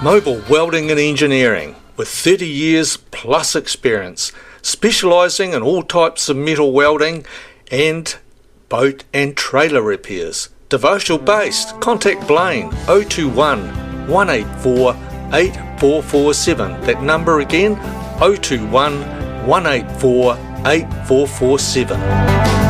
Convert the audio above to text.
Mobile Welding and Engineering, with 30 years plus experience, specialising in all types of metal welding and boat and trailer repairs. Devotional based. Contact Blaine 021 184 8447. That number again, 021 184 8447.